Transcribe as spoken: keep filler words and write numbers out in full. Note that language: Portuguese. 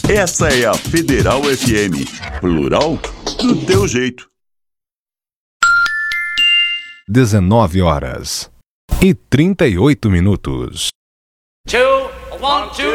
Essa é a Federal F M. Plural do teu jeito. dezenove horas e trinta e oito minutos. Two, one, two.